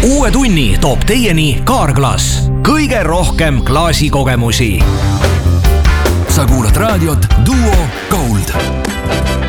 uue tunni toob teieni Kaarglass. Kõige rohkem klaasikogemusi. Sa kuulad raadiot Duo Gold.